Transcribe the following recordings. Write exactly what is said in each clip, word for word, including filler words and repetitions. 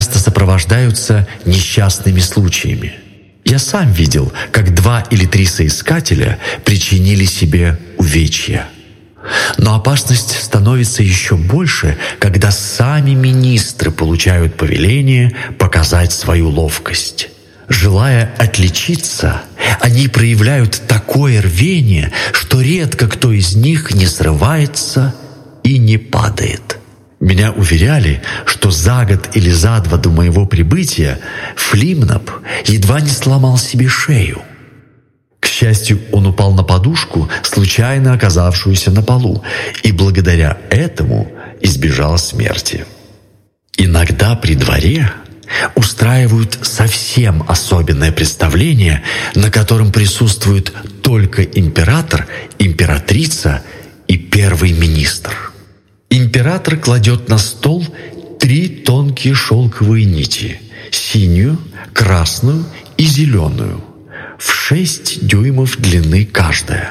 сопровождаются несчастными случаями. Я сам видел, как два или три соискателя причинили себе увечья. Но опасность становится еще больше, когда сами министры получают повеление показать свою ловкость. Желая отличиться, они проявляют такое рвение, что редко кто из них не срывается и не падает. Меня уверяли, что за год или за два до моего прибытия Флимнап едва не сломал себе шею. К счастью, он упал на подушку, случайно оказавшуюся на полу, и благодаря этому избежал смерти. Иногда при дворе устраивают совсем особенное представление, на котором присутствуют только император, императрица и первый министр. Император кладет на стол три тонкие шелковые нити – синюю, красную и зеленую, в шесть дюймов длины каждая.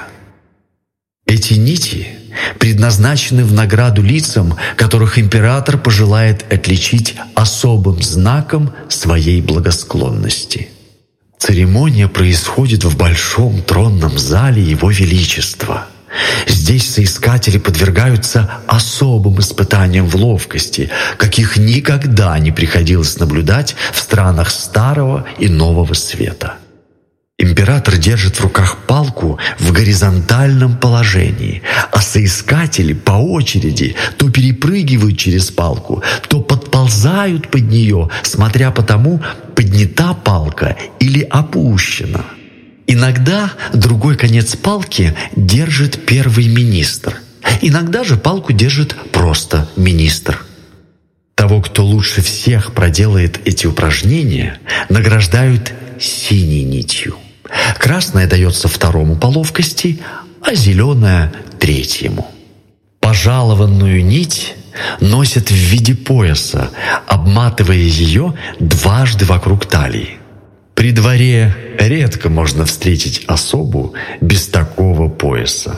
Эти нити предназначены в награду лицам, которых император пожелает отличить особым знаком своей благосклонности. Церемония происходит в большом тронном зале Его Величества. Здесь соискатели подвергаются особым испытаниям в ловкости, каких никогда не приходилось наблюдать в странах Старого и Нового Света. Император держит в руках палку в горизонтальном положении, а соискатели по очереди то перепрыгивают через палку, то подползают под нее, смотря по тому, поднята палка или опущена. Иногда другой конец палки держит первый министр. Иногда же палку держит просто министр. Того, кто лучше всех проделает эти упражнения, награждают синей нитью. Красная дается второму по ловкости, а зеленая — третьему. Пожалованную нить носят в виде пояса, обматывая ее дважды вокруг талии. При дворе редко можно встретить особу без такого пояса.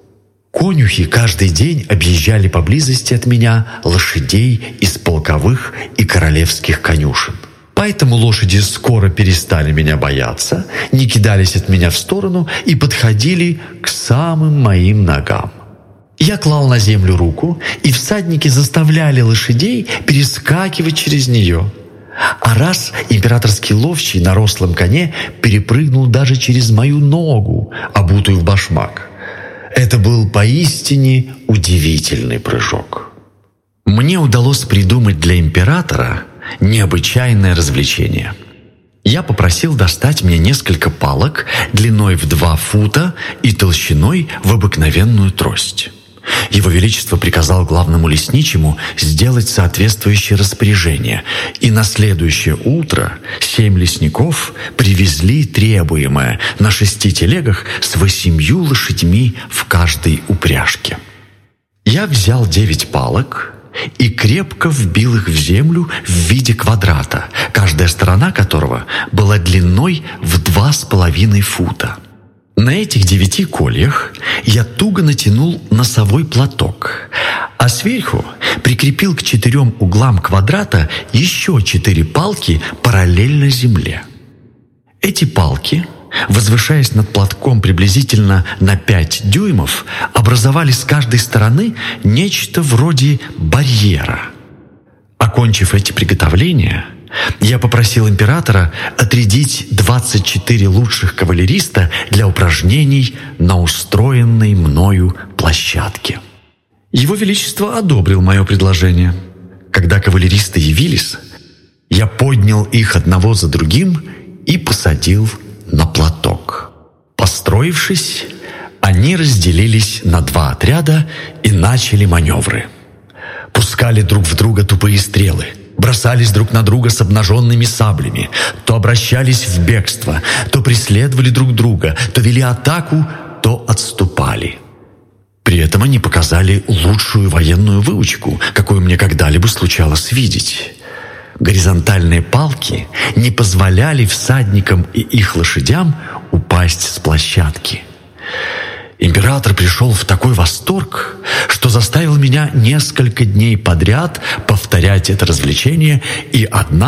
Конюхи каждый день объезжали поблизости от меня лошадей из полковых и королевских конюшен. Поэтому лошади скоро перестали меня бояться, не кидались от меня в сторону и подходили к самым моим ногам. Я клал на землю руку, и всадники заставляли лошадей перескакивать через нее. А раз императорский ловчий на рослом коне перепрыгнул даже через мою ногу, обутую в башмак. Это был поистине удивительный прыжок. Мне удалось придумать для императора необычайное развлечение. Я попросил достать мне несколько палок длиной в два фута и толщиной в обыкновенную трость. Его Величество приказал главному лесничему сделать соответствующее распоряжение, и на следующее утро семь лесников привезли требуемое на шести телегах с восемью лошадьми в каждой упряжке. Я взял девять палок и крепко вбил их в землю в виде квадрата, каждая сторона которого была длиной в два с половиной фута. На этих девяти кольях я туго натянул носовой платок, а сверху прикрепил к четырем углам квадрата еще четыре палки параллельно земле. Эти палки, возвышаясь над платком приблизительно на пять дюймов, образовали с каждой стороны нечто вроде барьера. Окончив эти приготовления, я попросил императора отрядить двадцать четыре лучших кавалериста для упражнений на устроенной мною площадке. Его Величество одобрил мое предложение. Когда кавалеристы явились, я поднял их одного за другим и посадил на платок. Построившись, они разделились на два отряда и начали маневры. Пускали друг в друга тупые стрелы, бросались друг на друга с обнаженными саблями, то обращались в бегство, то преследовали друг друга, то вели атаку, то отступали. При этом они показали лучшую военную выучку, какую мне когда-либо случалось видеть. Горизонтальные палки не позволяли всадникам и их лошадям упасть с площадки. Император пришел в такой восторг, что заставил меня несколько дней подряд повторять это развлечение, и одна